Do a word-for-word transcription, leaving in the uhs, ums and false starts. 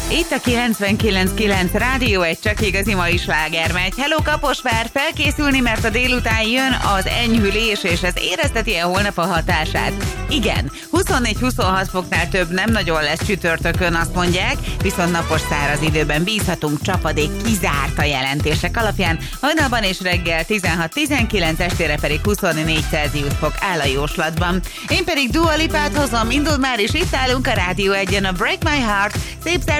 Itt a kilencvenkilenc kilenc Rádió, egy csak igazi mai sláger megy. Hello Kaposvár, felkészülni, mert a délután jön az enyhülés, és ez érezteti-e holnap a hatását? Igen, huszonnégy-huszonhat foknál több nem nagyon lesz csütörtökön, azt mondják, viszont napos száraz időben bízhatunk, csapadék kizárt a jelentések alapján. Hajnalban és reggel tizenhat-tizenkilenc, estére pedig huszonnégy Celsius fok áll a jóslatban. Én pedig Dua Lipát hozom, indul már, és itt állunk a Rádió egyen a Break My Heart. Szép